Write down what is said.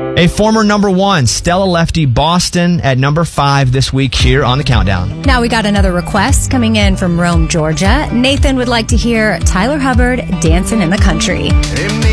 A former number 1, Stella Lefty Boston at number 5 this week here on the Countdown. Now we got another request coming in from Rome, Georgia. Nathan would like to hear Tyler Hubbard, Dancing in the Country.